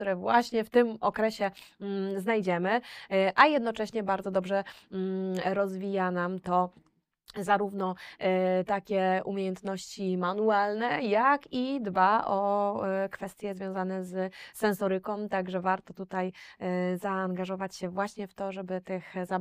które właśnie w tym okresie znajdziemy, a jednocześnie bardzo dobrze rozwija nam to zarówno takie umiejętności manualne, jak i dba o kwestie związane z sensoryką, także warto tutaj zaangażować się właśnie w to, żeby tych